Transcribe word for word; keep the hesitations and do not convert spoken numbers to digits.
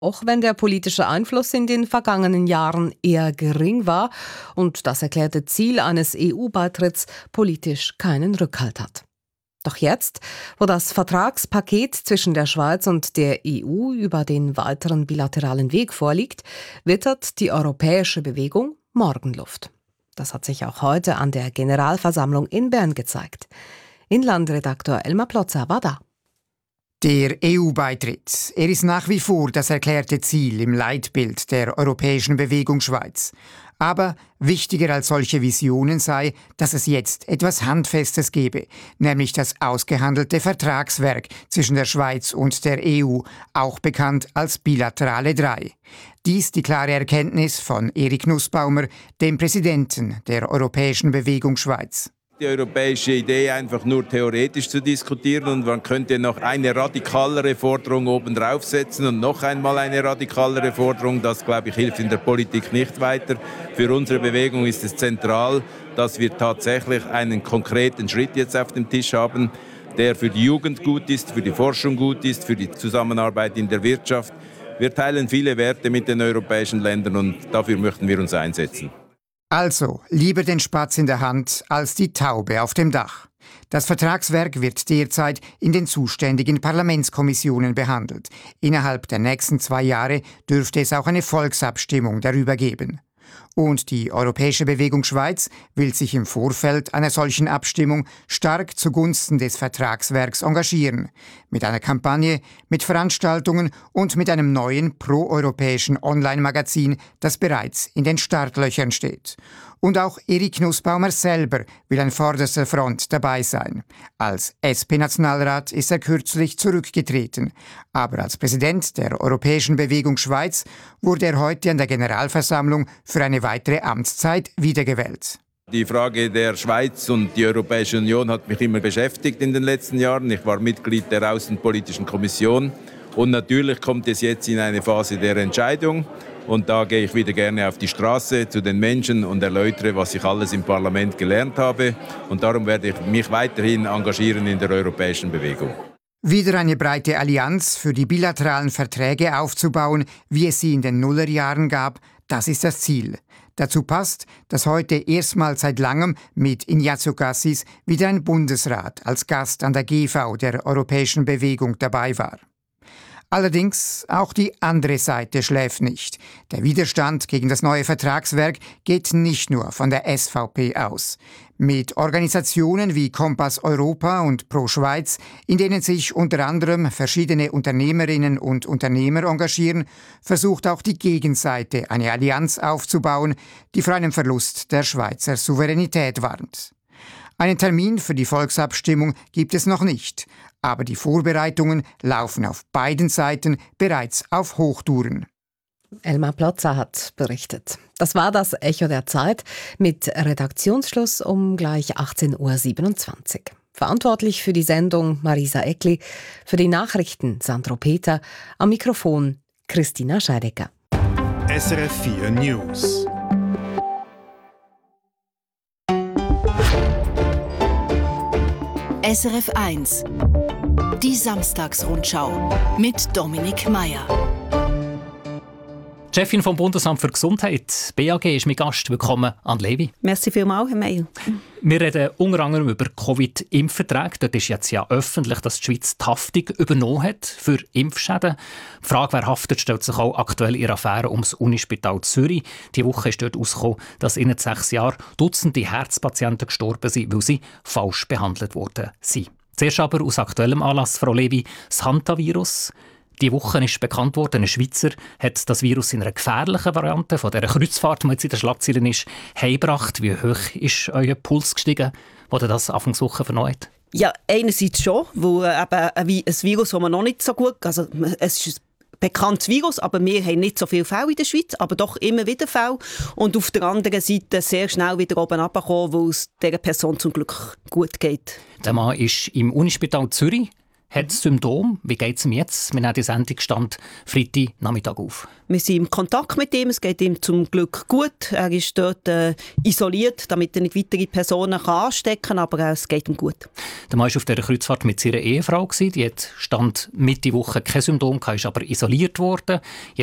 auch wenn der politische Einfluss in den vergangenen Jahren eher gering war und das erklärte Ziel eines E U-Beitritts politisch keinen Rückhalt hat. Doch jetzt, wo das Vertragspaket zwischen der Schweiz und der E U über den weiteren bilateralen Weg vorliegt, wittert die europäische Bewegung Morgenluft. Das hat sich auch heute an der Generalversammlung in Bern gezeigt. Inlandredaktor Elmar Plotzer war da. Der E U-Beitritt, er ist nach wie vor das erklärte Ziel im Leitbild der europäischen Bewegung Schweiz. Aber wichtiger als solche Visionen sei, dass es jetzt etwas Handfestes gebe, nämlich das ausgehandelte Vertragswerk zwischen der Schweiz und der E U, auch bekannt als Bilaterale drei. Dies die klare Erkenntnis von Erik Nussbaumer, dem Präsidenten der Europäischen Bewegung Schweiz. Die europäische Idee einfach nur theoretisch zu diskutieren und man könnte noch eine radikalere Forderung obendrauf setzen und noch einmal eine radikalere Forderung. Das, glaube ich, hilft in der Politik nicht weiter. Für unsere Bewegung ist es zentral, dass wir tatsächlich einen konkreten Schritt jetzt auf dem Tisch haben, der für die Jugend gut ist, für die Forschung gut ist, für die Zusammenarbeit in der Wirtschaft. Wir teilen viele Werte mit den europäischen Ländern und dafür möchten wir uns einsetzen. Also, lieber den Spatz in der Hand als die Taube auf dem Dach. Das Vertragswerk wird derzeit in den zuständigen Parlamentskommissionen behandelt. Innerhalb der nächsten zwei Jahre dürfte es auch eine Volksabstimmung darüber geben. Und die Europäische Bewegung Schweiz will sich im Vorfeld einer solchen Abstimmung stark zugunsten des Vertragswerks engagieren. Mit einer Kampagne, mit Veranstaltungen und mit einem neuen proeuropäischen Online-Magazin, das bereits in den Startlöchern steht. Und auch Erik Nussbaumer selber will an vorderster Front dabei sein. Als S P-Nationalrat ist er kürzlich zurückgetreten. Aber als Präsident der Europäischen Bewegung Schweiz wurde er heute an der Generalversammlung für eine weitere Amtszeit wiedergewählt. Die Frage der Schweiz und die Europäische Union hat mich immer beschäftigt in den letzten Jahren. Ich war Mitglied der Außenpolitischen Kommission. Und natürlich kommt es jetzt in eine Phase der Entscheidung. Und da gehe ich wieder gerne auf die Straße zu den Menschen und erläutere, was ich alles im Parlament gelernt habe. Und darum werde ich mich weiterhin engagieren in der europäischen Bewegung. Wieder eine breite Allianz für die bilateralen Verträge aufzubauen, wie es sie in den Nullerjahren gab, das ist das Ziel. Dazu passt, dass heute erstmals seit langem mit Ignazio Cassis wieder ein Bundesrat als Gast an der G V der Europäischen Bewegung dabei war. Allerdings auch die andere Seite schläft nicht. Der Widerstand gegen das neue Vertragswerk geht nicht nur von der S V P aus. Mit Organisationen wie Kompass Europa und Pro Schweiz, in denen sich unter anderem verschiedene Unternehmerinnen und Unternehmer engagieren, versucht auch die Gegenseite eine Allianz aufzubauen, die vor einem Verlust der Schweizer Souveränität warnt. Einen Termin für die Volksabstimmung gibt es noch nicht, aber die Vorbereitungen laufen auf beiden Seiten bereits auf Hochtouren. Elmar Plotzer hat berichtet. Das war das Echo der Zeit mit Redaktionsschluss um gleich achtzehn Uhr siebenundzwanzig. Verantwortlich für die Sendung Marisa Eckli, für die Nachrichten Sandro Peter, am Mikrofon Christina Scheidecker. S R F vier News. S R F eins. Die Samstagsrundschau mit Dominik Meier. Die Chefin vom Bundesamt für Gesundheit, B A G, ist mein Gast. Willkommen, Anne Levy. Merci vielmals, Herr Meier. Wir reden unter anderem über Covid-Impfverträge. Dort ist jetzt ja öffentlich, dass die Schweiz die Haftung übernommen hat für Impfschäden. Die Frage, wer haftet, stellt sich auch aktuell in der Affäre ums Unispital Zürich. Diese Woche ist dort herausgekommen, dass in sechs Jahren Dutzende Herzpatienten gestorben sind, weil sie falsch behandelt worden sind. Zuerst aber aus aktuellem Anlass, Frau Levy, das Hantavirus. Diese Woche ist bekannt worden, ein Schweizer hat das Virus in einer gefährlichen Variante von dieser Kreuzfahrt, die jetzt in den Schlagzeilen ist, heimgebracht. Wie hoch ist euer Puls gestiegen, als ihr das Anfangswoche vernommen habt? Ja, einerseits schon, weil eben ein Virus, das man noch nicht so gut... Also es ist ein bekanntes Virus, aber wir haben nicht so viele Fälle in der Schweiz, aber doch immer wieder Fälle. Und auf der anderen Seite sehr schnell wieder oben runterkommen, weil es dieser Person zum Glück gut geht. Der Mann ist im Unispital Zürich. hat Symptome. Wie geht es ihm jetzt? Wir nehmen die Sendung stand Freitag Nachmittag auf. Wir sind im Kontakt mit ihm. Es geht ihm zum Glück gut. Er ist dort äh, isoliert, damit er nicht weitere Personen kann anstecken kann, aber äh, es geht ihm gut. Der Mann war auf dieser Kreuzfahrt mit seiner Ehefrau. Die hat stand Mitte Woche kein Symptom, ist aber isoliert worden.